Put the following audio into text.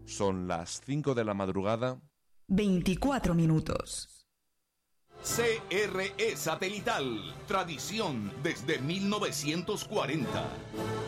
Son las 5 de la madrugada. 24 minutos. CRE Satelital, tradición desde 1940.